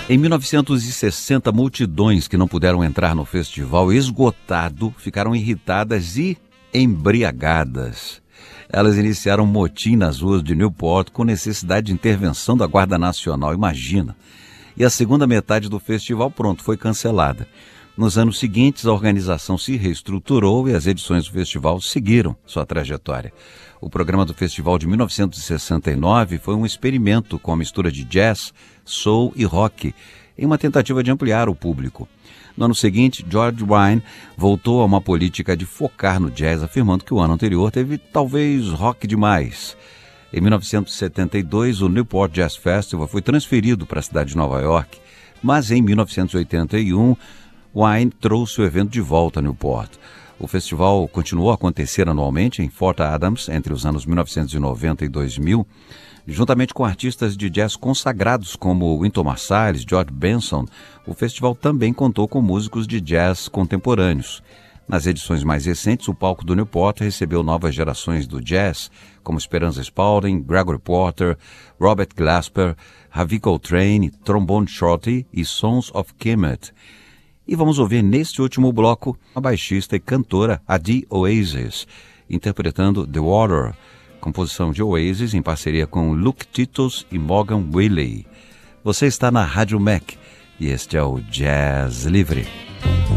Em 1960, multidões que não puderam entrar no festival esgotado ficaram irritadas e embriagadas. Elas iniciaram um motim nas ruas de Newport com necessidade de intervenção da Guarda Nacional, imagina. E a segunda metade do festival, foi cancelada. Nos anos seguintes, a organização se reestruturou e as edições do festival seguiram sua trajetória. O programa do festival de 1969 foi um experimento com a mistura de jazz, soul e rock, em uma tentativa de ampliar o público. No ano seguinte, George Wein voltou a uma política de focar no jazz, afirmando que o ano anterior teve talvez rock demais. Em 1972, o Newport Jazz Festival foi transferido para a cidade de Nova York, mas em 1981, Wein trouxe o evento de volta a Newport. O festival continuou a acontecer anualmente em Fort Adams entre os anos 1990 e 2000, juntamente com artistas de jazz consagrados como Wynton Marsalis, George Benson. O festival também contou com músicos de jazz contemporâneos. Nas edições mais recentes, o palco do Newport recebeu novas gerações do jazz, como Esperanza Spalding, Gregory Porter, Robert Glasper, Ravi Coltrane, Trombone Shorty e Sons of Kemet. E vamos ouvir neste último bloco a baixista e cantora Adi Oasis, interpretando The Water, composição de Oasis em parceria com Luke Titus e Morgan Willey. Você está na Rádio Mac e este é o Jazz Livre.